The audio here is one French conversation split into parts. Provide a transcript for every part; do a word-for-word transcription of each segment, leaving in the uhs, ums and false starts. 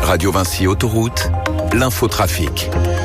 Radio Vinci Autoroute, l'infotrafic.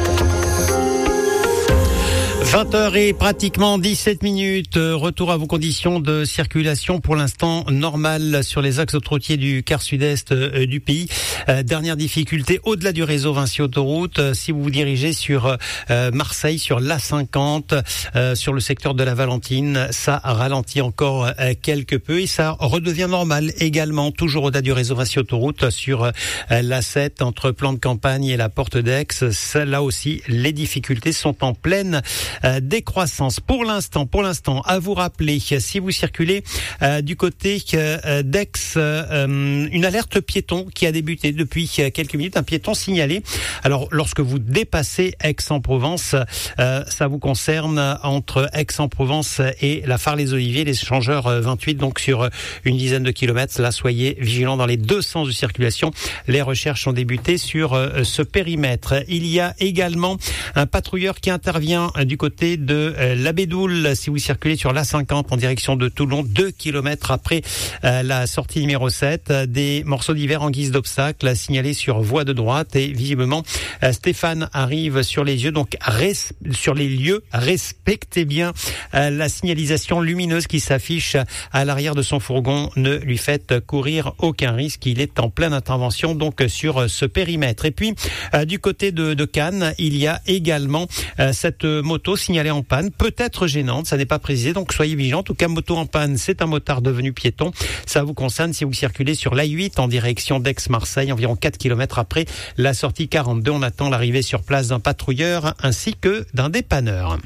vingt heures et pratiquement dix-sept minutes. Retour à vos conditions de circulation pour l'instant normales sur les axes autoroutiers du quart sud-est du pays. Euh, dernière difficulté au-delà du réseau Vinci Autoroute. Euh, si vous vous dirigez sur euh, Marseille, sur l'A cinquante, euh, sur le secteur de la Valentine, ça ralentit encore euh, quelque peu et ça redevient normal également, toujours au-delà du réseau Vinci Autoroute sur euh, l'A sept entre Plan de Campagne et la Porte d'Aix. Ça, là aussi, les difficultés sont en pleine Euh, décroissance. Pour l'instant, pour l'instant, à vous rappeler, si vous circulez euh, du côté euh, d'Aix, euh, une alerte piéton qui a débuté depuis quelques minutes, un piéton signalé. Alors, lorsque vous dépassez Aix-en-Provence, euh, ça vous concerne entre Aix-en-Provence et la Phare-les-Oliviers, l'échangeur vingt-huit, donc sur une dizaine de kilomètres. Là, soyez vigilants dans les deux sens de circulation. Les recherches ont débuté sur euh, ce périmètre. Il y a également un patrouilleur qui intervient du côté côté de euh, la Bédoule, si vous circulez sur l'A cinquante en direction de Toulon, deux kilomètres après euh, la sortie numéro sept, euh, des morceaux d'hiver en guise d'obstacle signalés sur voie de droite et visiblement euh, Stéphane arrive sur les lieux, donc res- sur les lieux, respectez bien euh, la signalisation lumineuse qui s'affiche à l'arrière de son fourgon, ne lui faites courir aucun risque, il est en pleine intervention donc sur ce périmètre. Et puis euh, du côté de, de Cannes, il y a également euh, cette moto signalée en panne, peut-être gênante, ça n'est pas précisé, donc soyez vigilants. En tout cas, moto en panne, c'est un motard devenu piéton. Ça vous concerne si vous circulez sur l'A huit en direction d'Aix-Marseille, environ quatre kilomètres après la sortie quarante-deux. On attend l'arrivée sur place d'un patrouilleur ainsi que d'un dépanneur.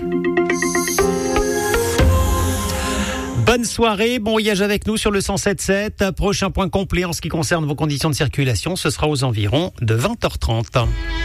Bonne soirée, bon voyage avec nous sur le cent sept sept. Prochain point complet en ce qui concerne vos conditions de circulation, ce sera aux environs de vingt heures trente.